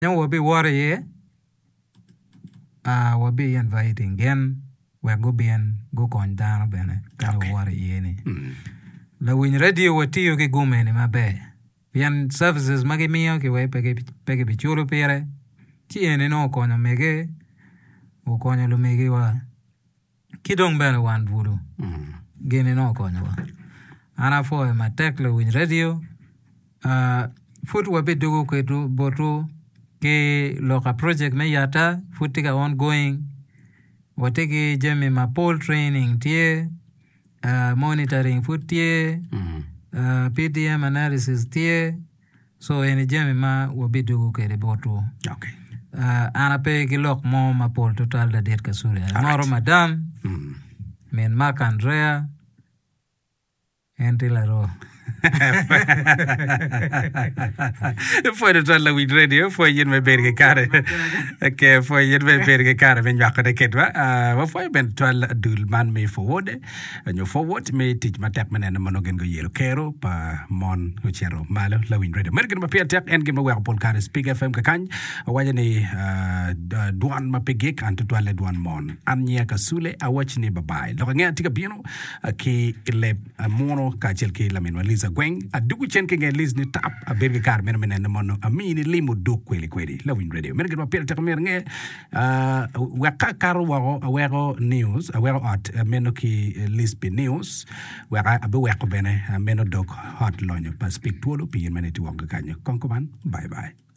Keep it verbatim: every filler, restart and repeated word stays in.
Yang wabi wari ye, ah wabi inviting gen, we go bien go kon down bene, kan wari ye ni. La win radio watiyo ki gume ni mabe. Bien services magi miyo ki we pege pege bichuru pere. Ti ene no kono mege, o kono lu mege wa. Kidong bene wan vuru. Gene no kono wa. Ana fo e matek la win radio. Uh, foot wabi dugu kwetu botu ke loka project me yata futika ongoing wateki jemi ma pole training tie uh, monitoring foot tie mm-hmm. uh, P D M analysis tie so eni jemi ma wabi dugu kwetu botu okay uh, ana pe ki lok mo ma pole total da det kasuri moro right. Madam mm. Men Mark Andrea Enti la ro Foi de toda la win radio foi yin me berge kare ke foi yin me berge kare ben yakko de ketwa wa foi ben tola dul man me forward ñu forward me tij ma tek menen mano gen go yelo kero pa mon ko chero malo la win radio mer gen ma pier tek en gen ma wax pol kare speak F M ka kañ wajani duan ma pegek antu tola duan mon an nya ka sule a watch ni bye lo nga tika bino ki le mono ka chel ki la men Lisa Gweng a dugu chen ke ngeen lis ni tap a berge kar men men mono a mini limu do kweli kweli Lawin radio men gwa pel tak mer nge uh waka karo wa awero news awero at meno ki lisp news waka abu wako bene meno dog hot lonyo pa speak polo pi men ti wanga kanyo konkoman bye bye